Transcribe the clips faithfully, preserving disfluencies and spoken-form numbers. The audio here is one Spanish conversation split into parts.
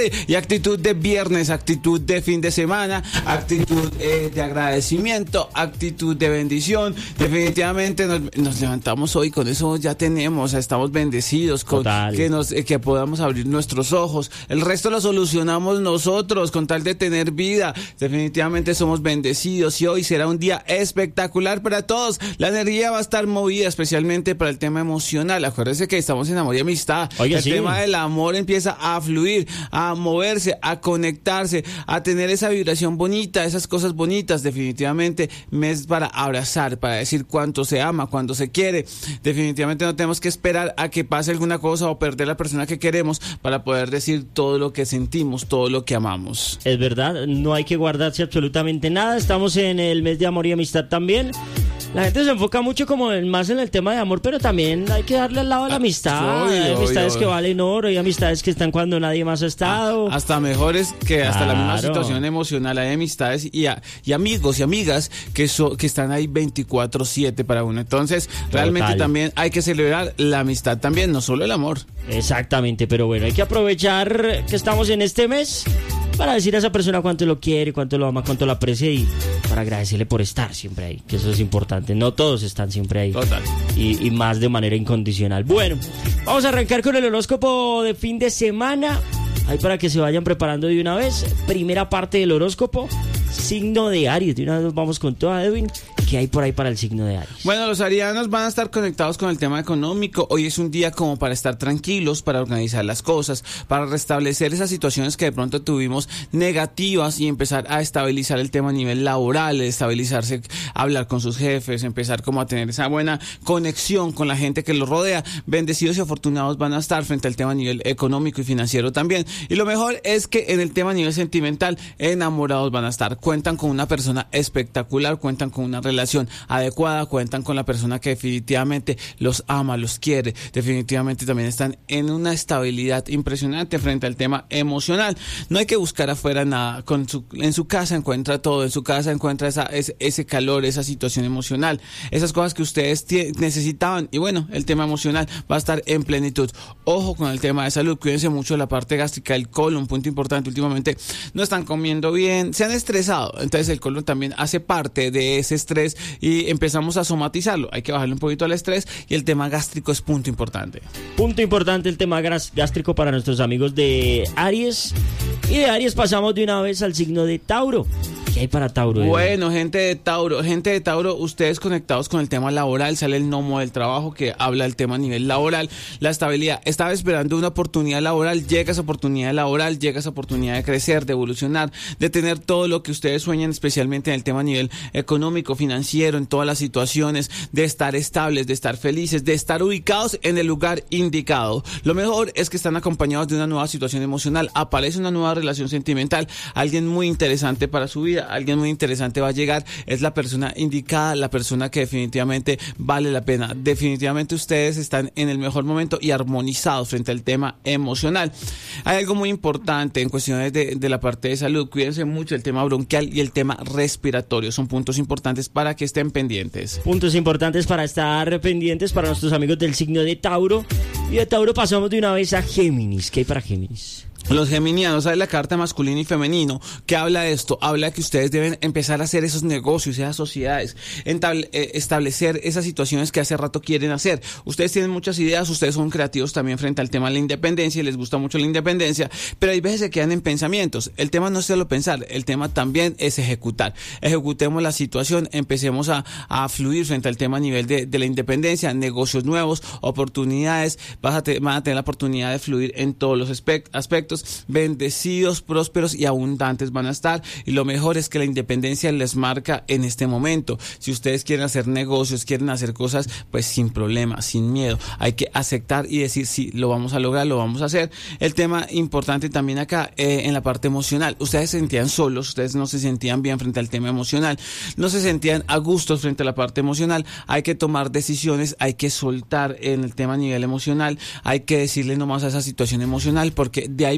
y actitud de viernes, actitud de fin de semana, actitud eh, de agradecimiento, actitud de bendición. Definitivamente nos, nos levantamos hoy, con eso ya tenemos, estamos bendecidos, con Total. que nos eh, que podamos abrir nuestros ojos. El resto lo solucionamos nosotros con tal de tener vida. Definitivamente somos bendecidos y hoy será un día espectacular para todos. La energía va a estar movida, especialmente para el tema emocional. Acuérdense que estamos en amor y amistad. Oiga, el sí. tema del amor empieza a fluir, a moverse, a conectarse, a tener esa vibración bonita, esas cosas bonitas. Definitivamente es para abrazar, para decir cuánto se ama, cuánto se quiere. Definitivamente no tenemos que esperar a que pase alguna cosa o perder la persona que queremos para poder decir todo lo que sentimos, todo lo que amamos. Es verdad, no hay que guardarse absolutamente nada. Estamos en el mes de amor y amistad también. La gente se enfoca mucho como en, más en el tema de amor, pero también hay que darle al lado a la amistad. Obvio, hay amistades obvio. que valen oro, hay amistades que están cuando nadie más ha estado. Hasta mejores que hasta la misma Claro. situación emocional. Hay amistades y, a, y amigos y amigas que, so, que están ahí veinticuatro siete para uno. Entonces, realmente Total. también hay que celebrar la amistad también, no solo el amor. Exactamente, pero bueno, hay que aprovechar que estamos en este mes para decir a esa persona cuánto lo quiere, cuánto lo ama, cuánto lo aprecia y para agradecerle por estar siempre ahí, que eso es importante. No todos están siempre ahí. Total. Y, y más de manera incondicional. Bueno, vamos a arrancar con el horóscopo de fin de semana. Ahí para que se vayan preparando de una vez. Primera parte del horóscopo, signo de Aries. De una vez nos vamos con toda, Edwin. ¿Qué hay por ahí para el signo de Aries? Bueno, los arianos van a estar conectados con el tema económico. Hoy es un día como para estar tranquilos, para organizar las cosas, para restablecer esas situaciones que de pronto tuvimos negativas y empezar a estabilizar el tema a nivel laboral, estabilizarse, hablar con sus jefes, empezar como a tener esa buena conexión con la gente que los rodea. Bendecidos y afortunados van a estar frente al tema a nivel económico y financiero también. Y lo mejor es que en el tema a nivel sentimental, enamorados van a estar. Cuentan con una persona espectacular, cuentan con una relación relación adecuada, cuentan con la persona que definitivamente los ama, los quiere. Definitivamente también están en una estabilidad impresionante frente al tema emocional. No hay que buscar afuera nada. Con su, en su casa encuentra todo, en su casa encuentra esa, ese, ese calor, esa situación emocional, esas cosas que ustedes t- necesitaban. Y bueno, el tema emocional va a estar en plenitud. Ojo con el tema de salud, cuídense mucho de la parte gástrica, el colon, punto importante. Últimamente no están comiendo bien, se han estresado, entonces el colon también hace parte de ese estrés y empezamos a somatizarlo. Hay que bajarle un poquito al estrés y el tema gástrico es punto importante. Punto importante el tema gástrico para nuestros amigos de Aries. Y de Aries pasamos de una vez al signo de Tauro. ¿Qué hay para Tauro? Bueno, gente de Tauro, gente de Tauro, ustedes conectados con el tema laboral, sale el gnomo del trabajo que habla del tema a nivel laboral, la estabilidad. Estaba esperando una oportunidad laboral, llega esa oportunidad laboral, llega esa oportunidad de crecer, de evolucionar, de tener todo lo que ustedes sueñan, especialmente en el tema a nivel económico, financiero, en todas las situaciones, de estar estables, de estar felices, de estar ubicados en el lugar indicado. Lo mejor es que están acompañados de una nueva situación emocional, aparece una nueva relación sentimental, alguien muy interesante para su vida, alguien muy interesante va a llegar, es la persona indicada, la persona que definitivamente vale la pena. Definitivamente ustedes están en el mejor momento y armonizados frente al tema emocional. Hay algo muy importante en cuestiones de, de la parte de salud, cuídense mucho el tema bronquial y el tema respiratorio, son puntos importantes para que estén pendientes. Puntos importantes para estar pendientes para nuestros amigos del signo de Tauro. Y de Tauro pasamos de una vez a Géminis. ¿Qué hay para Géminis? Los geminianos, ¿sabes? La carta masculino y femenino, ¿qué habla de esto? Habla de que ustedes deben empezar a hacer esos negocios, esas sociedades, entable, eh, establecer esas situaciones que hace rato quieren hacer. Ustedes tienen muchas ideas, ustedes son creativos también frente al tema de la independencia y les gusta mucho la independencia, pero hay veces se quedan en pensamientos. El tema no es solo pensar, el tema también es ejecutar. Ejecutemos la situación, empecemos a, a fluir frente al tema a nivel de, de la independencia, negocios nuevos, oportunidades, vas a te, van a tener la oportunidad de fluir en todos los aspectos. Bendecidos, prósperos y abundantes van a estar, y lo mejor es que la independencia les marca en este momento. Si ustedes quieren hacer negocios, quieren hacer cosas, pues sin problema, sin miedo, hay que aceptar y decir sí, lo vamos a lograr, lo vamos a hacer. El tema importante también acá eh, en la parte emocional, ustedes se sentían solos, ustedes no se sentían bien frente al tema emocional, no se sentían a gusto frente a la parte emocional. Hay que tomar decisiones, hay que soltar en el tema a nivel emocional, hay que decirle nomás a esa situación emocional, porque de ahí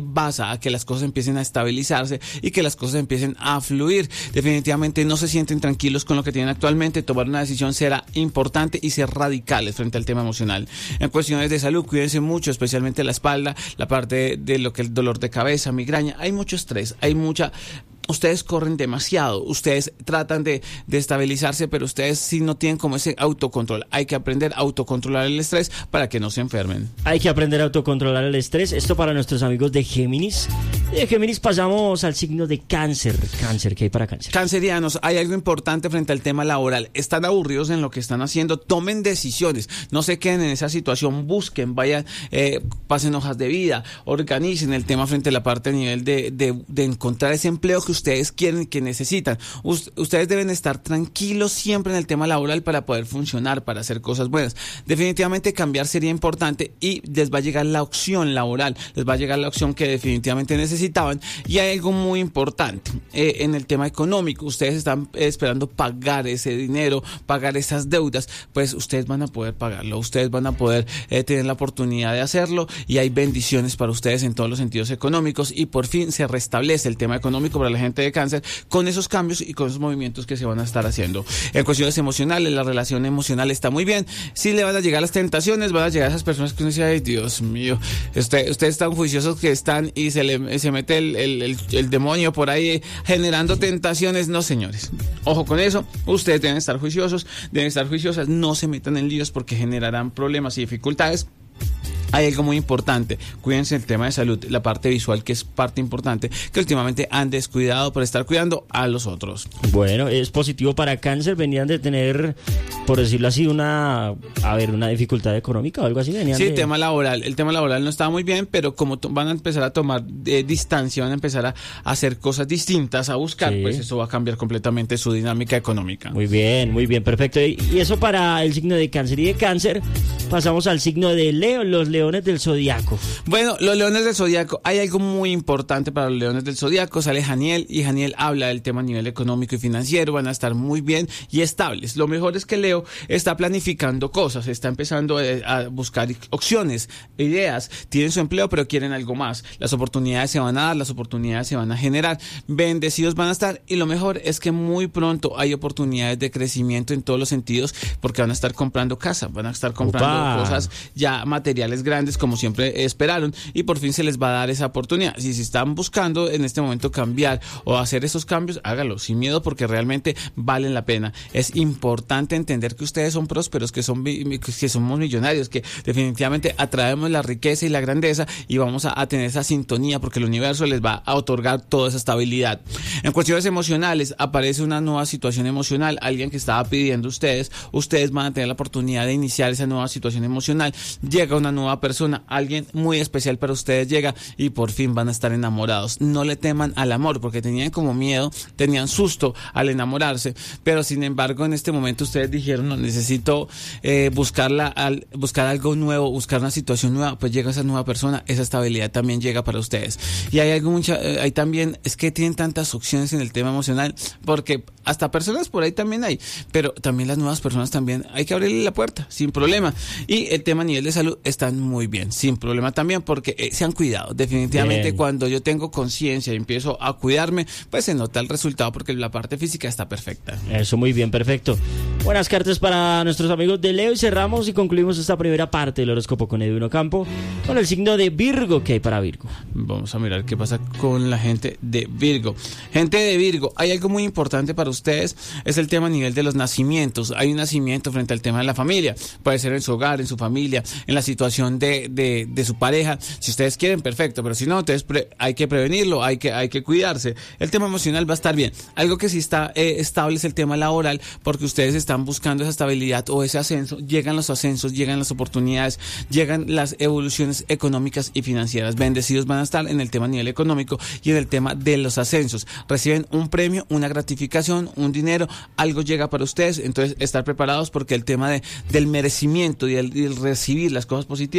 basa a que las cosas empiecen a estabilizarse y que las cosas empiecen a fluir. Definitivamente no se sienten tranquilos con lo que tienen actualmente. Tomar una decisión será importante y ser radicales frente al tema emocional. En cuestiones de salud, cuídense mucho, especialmente la espalda, la parte de, de lo que es el dolor de cabeza, migraña. Hay mucho estrés, hay mucha... Ustedes corren demasiado, ustedes tratan de, de estabilizarse, pero ustedes sí no tienen como ese autocontrol. Hay que aprender a autocontrolar el estrés para que no se enfermen. Hay que aprender a autocontrolar el estrés. Esto para nuestros amigos de Géminis. De Géminis pasamos al signo de Cáncer. Cáncer, ¿qué hay para Cáncer? Cancerianos, hay algo importante frente al tema laboral. Están aburridos en lo que están haciendo, tomen decisiones. No se queden en esa situación, busquen, vayan, eh, pasen hojas de vida, organicen el tema frente a la parte a nivel de, de, de encontrar ese empleo que ustedes quieren y que necesitan. Ust- ustedes deben estar tranquilos siempre en el tema laboral para poder funcionar, para hacer cosas buenas. Definitivamente cambiar sería importante y les va a llegar la opción laboral, les va a llegar la opción que definitivamente necesitaban. Y hay algo muy importante eh, en el tema económico. Ustedes están eh, esperando pagar ese dinero, pagar esas deudas, pues ustedes van a poder pagarlo, ustedes van a poder eh, tener la oportunidad de hacerlo y hay bendiciones para ustedes en todos los sentidos económicos y por fin se restablece el tema económico para la gente de Cáncer con esos cambios y con esos movimientos que se van a estar haciendo. En cuestiones emocionales, la relación emocional está muy bien. Sí le van a llegar las tentaciones, van a llegar esas personas que uno dice, ay Dios mío, usted, ustedes están juiciosos que están y se le se mete el, el, el, el demonio por ahí generando tentaciones. No, señores, ojo con eso, ustedes deben estar juiciosos, deben estar juiciosas, no se metan en líos porque generarán problemas y dificultades. Hay algo muy importante, cuídense el tema de salud, la parte visual que es parte importante, que últimamente han descuidado por estar cuidando a los otros. Bueno, es positivo para Cáncer, venían de tener, por decirlo así, una, a ver, una dificultad económica o algo así. Venían sí, de... tema laboral, el tema laboral no estaba muy bien, pero como to- van a empezar a tomar eh, distancia, van a empezar a, a hacer cosas distintas, a buscar, Sí. pues eso va a cambiar completamente su dinámica económica. Muy bien, muy bien, perfecto. Y, y eso para el signo de Cáncer. Y de Cáncer pasamos al signo de Leo, los leones del zodiaco. Bueno, los leones del zodiaco, hay algo muy importante para los leones del zodiaco. Sale Janiel y Janiel habla del tema a nivel económico y financiero. Van a estar muy bien y estables. Lo mejor es que Leo está planificando cosas, está empezando eh, a buscar opciones, ideas. Tienen su empleo, pero quieren algo más. Las oportunidades se van a dar, las oportunidades se van a generar. Bendecidos van a estar y lo mejor es que muy pronto hay oportunidades de crecimiento en todos los sentidos porque van a estar comprando casa, van a estar comprando Opa. cosas ya materiales grandes como siempre esperaron y por fin se les va a dar esa oportunidad. Si se están buscando en este momento cambiar o hacer esos cambios, hágalo sin miedo porque realmente valen la pena. Es importante entender que ustedes son prósperos, que son que somos millonarios, que definitivamente atraemos la riqueza y la grandeza y vamos a, a tener esa sintonía porque el universo les va a otorgar toda esa estabilidad. En cuestiones emocionales aparece una nueva situación emocional, alguien que estaba pidiendo ustedes, ustedes van a tener la oportunidad de iniciar esa nueva situación emocional. Llega una nueva persona, alguien muy especial para ustedes llega y por fin van a estar enamorados. No le teman al amor porque tenían como miedo, tenían susto al enamorarse, pero sin embargo en este momento ustedes dijeron no, necesito eh, buscarla, al, buscar algo nuevo, buscar una situación nueva, pues llega esa nueva persona, esa estabilidad también llega para ustedes. Y hay algo mucha, eh, hay también, es que tienen tantas opciones en el tema emocional porque hasta personas por ahí también hay, pero también las nuevas personas también hay que abrirle la puerta sin problema. Y el tema a nivel de salud están muy bien, sin problema también porque eh, se han cuidado. Definitivamente Bien. Cuando yo tengo conciencia y empiezo a cuidarme, pues se nota el resultado porque la parte física está perfecta. Eso, muy bien, perfecto. Buenas cartas para nuestros amigos de Leo y cerramos y concluimos esta primera parte del horóscopo con Edwin Campo con el signo de Virgo. ¿Qué hay para Virgo? Vamos a mirar qué pasa con la gente de Virgo. Gente de Virgo, hay algo muy importante para ustedes, es el tema a nivel de los nacimientos. Hay un nacimiento frente al tema de la familia, puede ser en su hogar, en su familia, en la situación de, de, de su pareja. Si ustedes quieren, perfecto, pero si no, entonces pre- hay que prevenirlo, hay que, hay que cuidarse. El tema emocional va a estar bien. Algo que sí está eh, estable es el tema laboral, porque ustedes están buscando esa estabilidad o ese ascenso. Llegan los ascensos, llegan las oportunidades, llegan las evoluciones económicas y financieras. Bendecidos van a estar en el tema a nivel económico y en el tema de los ascensos. Reciben un premio, una gratificación, un dinero, algo llega para ustedes, entonces estar preparados porque el tema de, del merecimiento y el, y el recibir las cosas positivas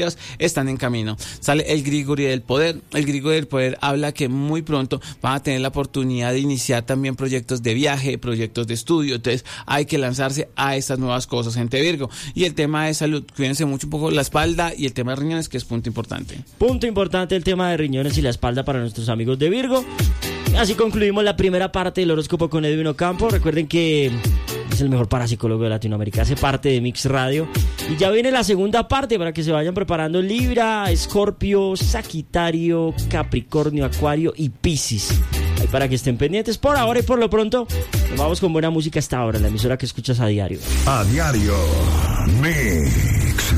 cosas están en camino. Sale el Grigori del poder. El Grigori del poder habla que muy pronto van a tener la oportunidad de iniciar también proyectos de viaje, proyectos de estudio. Entonces hay que lanzarse a estas nuevas cosas, gente Virgo. Y el tema de salud, cuídense mucho un poco la espalda y el tema de riñones, que es punto importante. Punto importante el tema de riñones y la espalda para nuestros amigos de Virgo. Así concluimos la primera parte del horóscopo con Edwin Ocampo. Recuerden que es el mejor parapsicólogo de Latinoamérica, hace parte de Mix Radio. Y ya viene la segunda parte para que se vayan preparando: Libra, Escorpio, Sagitario, Capricornio, Acuario y Piscis. Ahí para que estén pendientes. Por ahora y por lo pronto, nos vamos con buena música hasta ahora, la emisora que escuchas a diario. A diario, Mix.